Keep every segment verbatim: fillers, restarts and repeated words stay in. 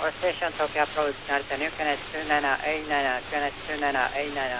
Or station Tokyo approach, Narita New Connect two nine eight nine, Connect two nine eight nine.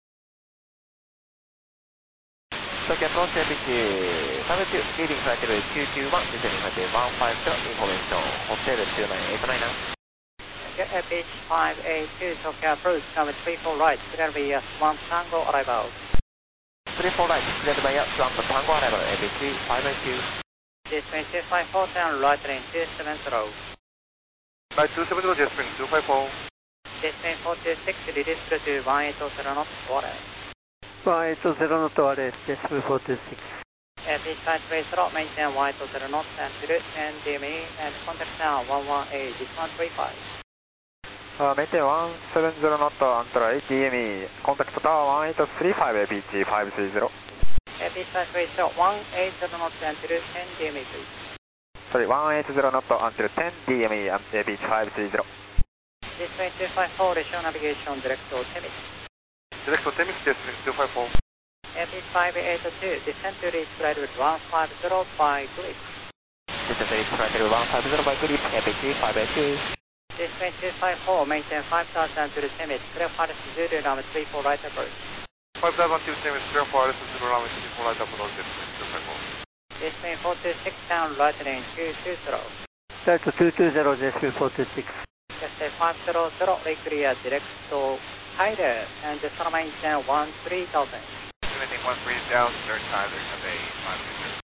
Tokyo approach A B C five two, leading flight level two two one, descending flight level one five zero, information, Hotel two nine eight nine. A B C five eight two, Tokyo approach, number three four right, clear via Swamp Tango arrival. three four right, cleared by Swamp Tango arrival, A B C five eight two. Display two five four, turn right lane two seven zero. Right two seven zero, Jasmine two five four. Display four two six, release to one eight zero knots, water. one eight zero knot arrest, Jasmine four two six. A B C five three zero, maintain one eight zero knots, and ten D M E, and contact now one one eight, one three five. Uh, maintain one seven zero knot, Antora eight D M E, contact tower one eight three five, A B C five three zero. A B C five three zero, one eight zero knots until ten D M E, please. Sorry, one eight zero knot until ten D M E, A B C five three zero. Display two five four, show navigation, direct to Temis. Direct to Temis, Jasmine two five four. A B C five eight two, descend to reach flight with one five zero by grip. Descend to reach flight level one five zero by grip, A B C five eight two. Display two five four, maintain five thousand to the Temis, clear Paris zero, number three four right approach. five thousand to Temis, clear for Alice zero, runway three four right approach, Jasmine two five four. Display four two six, down right lane two two zero. Delta two two zero, Jasmine four two six. Display five zero zero, lake clear, direct to Tyler, and the sun maintain one three thousand. Anything one three thousand, third Tyler, Sunday five two zero.